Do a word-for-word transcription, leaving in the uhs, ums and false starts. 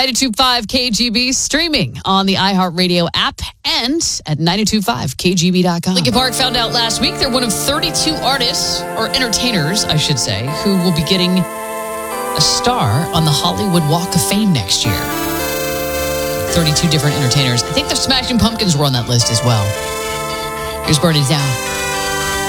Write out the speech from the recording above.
ninety-two point five K G B, streaming on the iHeartRadio app and at ninety-two point five K G B dot com. Linkin Park found out last week they're one of thirty-two artists, or entertainers, I should say, who will be getting a star on the Hollywood Walk of Fame next year. thirty-two different entertainers. I think the Smashing Pumpkins were on that list as well. Here's Burn It Down.